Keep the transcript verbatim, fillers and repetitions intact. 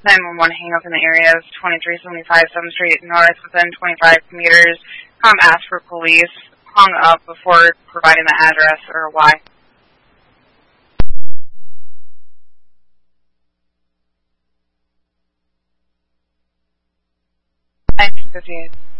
nine one one hang up in the area is twenty-three seventy-five seventh Street North within twenty-five meters. Um, asked for police, hung up before providing the address or why. nine fifty-eight.